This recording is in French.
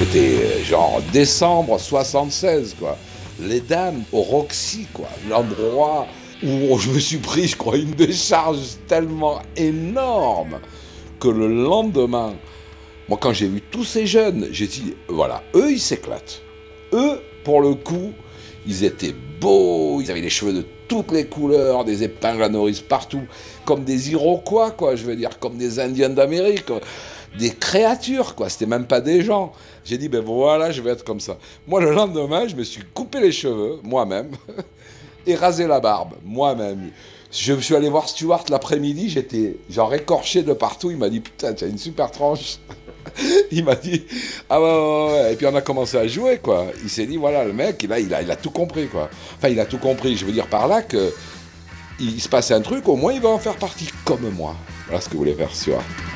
C'était genre décembre 76, quoi. Les Dames au Roxy, quoi. L'endroit où je me suis pris, je crois, une décharge tellement énorme que le lendemain, moi, quand j'ai vu tous ces jeunes, j'ai dit, voilà, eux, ils s'éclatent. Eux, pour le coup, ils étaient beaux, ils avaient les cheveux de toutes les couleurs, des épingles à nourrice partout, comme des Iroquois, quoi, je veux dire, comme des Indiens d'Amérique, quoi. Des créatures, quoi, c'était même pas des gens. J'ai dit, ben voilà, je vais être comme ça. Moi, le lendemain, je me suis coupé les cheveux, moi-même, et rasé la barbe, moi-même. Je suis allé voir Stuart l'après-midi, j'étais genre écorché de partout, il m'a dit, putain, tu as une super tranche. Il m'a dit, ah ouais. Et puis on a commencé à jouer, quoi. Il s'est dit, voilà, le mec, il a tout compris, quoi. Enfin, il a tout compris, je veux dire par là que il se passe un truc, au moins il va en faire partie comme moi. Voilà ce que voulait faire Stuart.